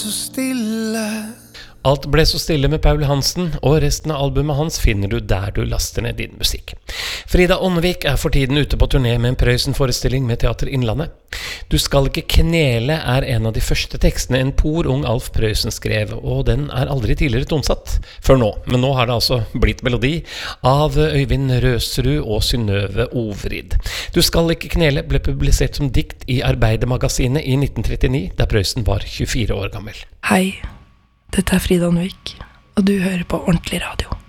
Så stille. Alt ble så stille med Paul Hansen, og resten av albumet hans finner du der du laster ned din musikk. Frida Ånnevik for tiden ute på turné med en Prøysen-forestilling med Teater Innlandet. Du skal ikke knele en av de første tekstene en ung Alf Prøysen skrev, og den aldri tidligere tonsatt, før nå. Men nå har det altså blitt melodi av Øyvind Røsrud og Synnøve Ovrid. Du skal ikke knele ble publisert som dikt i Arbeidermagasinet i 1939, da Prøysen var 24 år gammel. Hei. Dette Frida Ånnevik, og du hører på Ordentlig Radio.